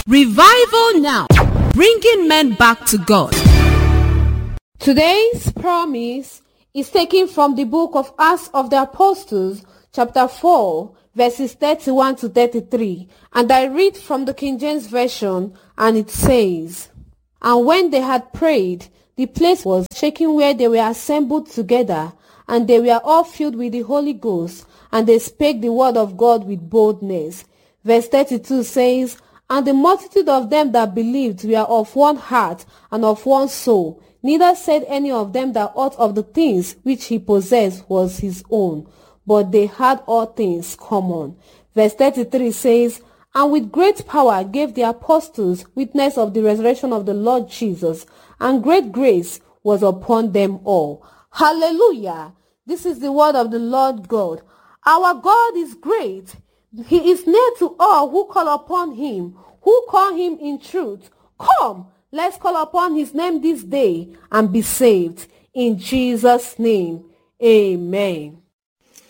Revival now, bringing men back to God. Today's promise is taken from the book of Acts of the Apostles, chapter 4, verses 31 to 33, and I read from the King James Version, and it says, "And when they had prayed, the place was shaken where they were assembled together, and they were all filled with the Holy Ghost, and they spake the word of God with boldness." Verse 32 says, "And the multitude of them that believed were of one heart and of one soul. Neither said any of them that aught of the things which he possessed was his own, but they had all things common." Verse 33 says, "And with great power gave the apostles witness of the resurrection of the Lord Jesus, and great grace was upon them all." Hallelujah! This is the word of the Lord God. Our God is great. He is near to all who call upon him, who call him in truth. Come, let's call upon his name this day and be saved. In Jesus' name, amen.